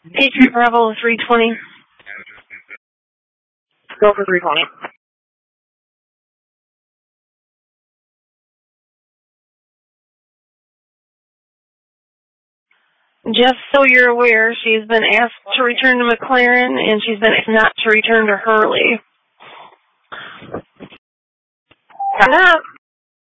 Patriot Bravo 320. Go for 320. Just so you're aware, she's been asked to return to McLaren, and she's been asked not to return to Hurley. Cut up.